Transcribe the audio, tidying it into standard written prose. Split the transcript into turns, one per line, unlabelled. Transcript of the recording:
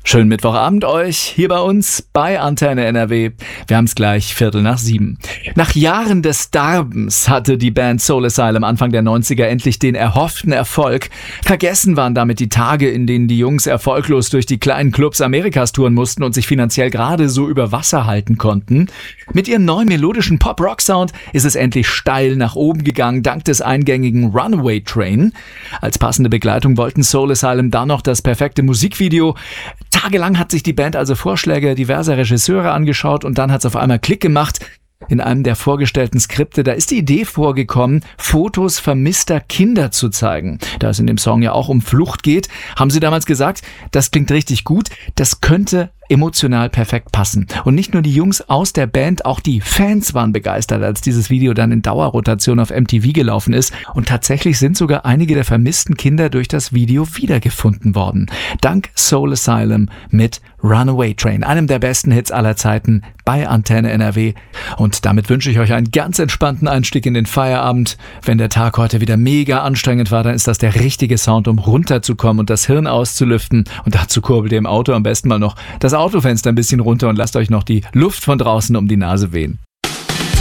Schönen Mittwochabend euch hier bei uns bei Antenne NRW. Wir haben es gleich 6:15. Nach Jahren des Darbens hatte die Band Soul Asylum Anfang der 90er endlich den erhofften Erfolg. Vergessen waren damit die Tage, in denen die Jungs erfolglos durch die kleinen Clubs Amerikas touren mussten und sich finanziell gerade so über Wasser halten konnten. Mit ihrem neuen melodischen Pop-Rock-Sound ist es endlich steil nach oben gegangen, dank des eingängigen Runaway Train. Als passende Begleitung wollten Soul Asylum dann noch das perfekte Musikvideo. Tagelang hat sich die Band also Vorschläge diverser Regisseure angeschaut und dann hat es auf einmal Klick gemacht. In einem der vorgestellten Skripte, da ist die Idee vorgekommen, Fotos vermisster Kinder zu zeigen. Da es in dem Song ja auch um Flucht geht, haben sie damals gesagt, das klingt richtig gut, das könnte emotional perfekt passen. Und nicht nur die Jungs aus der Band, auch die Fans waren begeistert, als dieses Video dann in Dauerrotation auf MTV gelaufen ist. Und tatsächlich sind sogar einige der vermissten Kinder durch das Video wiedergefunden worden. Dank Soul Asylum mit Runaway Train, einem der besten Hits aller Zeiten bei Antenne NRW. Und damit wünsche ich euch einen ganz entspannten Einstieg in den Feierabend. Wenn der Tag heute wieder mega anstrengend war, dann ist das der richtige Sound, um runterzukommen und das Hirn auszulüften. Und dazu kurbelt ihr im Auto am besten mal noch das Autofenster ein bisschen runter und lasst euch noch die Luft von draußen um die Nase wehen.